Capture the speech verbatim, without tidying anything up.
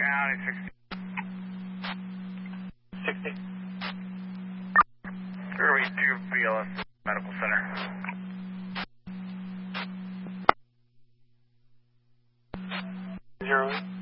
County sixty. sixty. Three two B L S Medical Center. Zero eight.